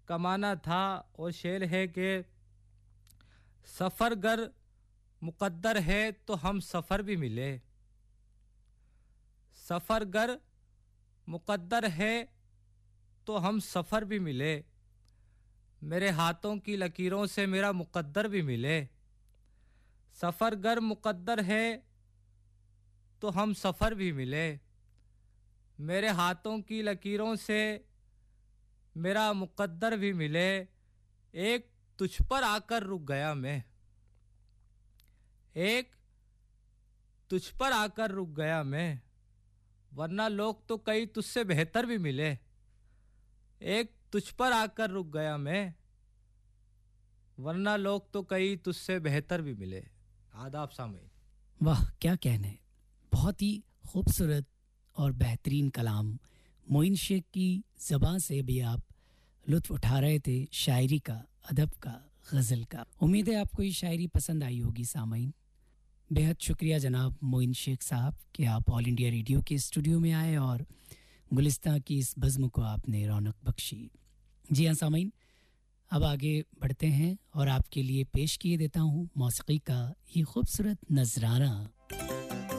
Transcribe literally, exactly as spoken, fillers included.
कमाना था और शेर है कि सफ़र गर मुक़द्दर है तो हम सफ़र भी मिले सफ़र गर मुक़द्दर है तो हम सफ़र भी मिले मेरे हाथों की लकीरों से मेरा मुक़द्दर भी मिले सफ़र गर मुक़द्दर है तो हम सफ़र भी मिले मेरे हाथों की लकीरों से मेरा मुक़द्दर भी मिले एक तुझ पर आकर रुक गया मैं एक तुझ पर आकर रुक गया मैं वरना लोग तो कई तुझसे बेहतर भी मिले एक तुझ पर आकर रुक गया मैं वरना लोग तो कई तुझसे बेहतर भी मिले आदाब सामीन वाह क्या कहने बहुत ही खूबसूरत और बेहतरीन कलाम मोइन शेख की ज़बान से भी आप लुत्फ़ उठा रहे थे शायरी का अदब का गज़ल का उम्मीद है आपको ये शायरी पसंद आई होगी सामीन बेहद शुक्रिया जनाब मोइन शेख साहब कि आप ऑल इंडिया रेडियो के स्टूडियो में आए और गुलिस्तां की इस बज़्म को आपने रौनक बख्शी जी हाँ सामीन अब आगे बढ़ते हैं और आपके लिए पेश किए देता हूँ मौसीकी का ये खूबसूरत नजराना